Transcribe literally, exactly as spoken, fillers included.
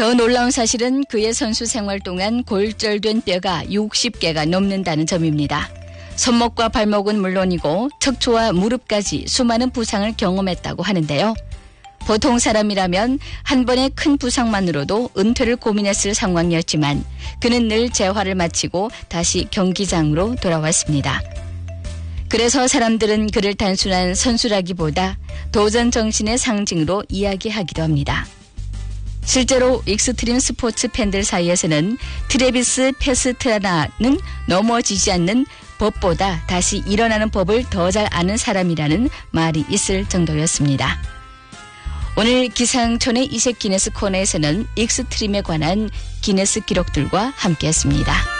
더 놀라운 사실은 그의 선수 생활 동안 골절된 뼈가 육십 개가 넘는다는 점입니다. 손목과 발목은 물론이고 척추와 무릎까지 수많은 부상을 경험했다고 하는데요. 보통 사람이라면 한 번의 큰 부상만으로도 은퇴를 고민했을 상황이었지만 그는 늘 재활을 마치고 다시 경기장으로 돌아왔습니다. 그래서 사람들은 그를 단순한 선수라기보다 도전 정신의 상징으로 이야기하기도 합니다. 실제로 익스트림 스포츠 팬들 사이에서는 트래비스 페스트라나는 넘어지지 않는 법보다 다시 일어나는 법을 더 잘 아는 사람이라는 말이 있을 정도였습니다. 오늘 기상촌의 이색 기네스 코너에서는 익스트림에 관한 기네스 기록들과 함께했습니다.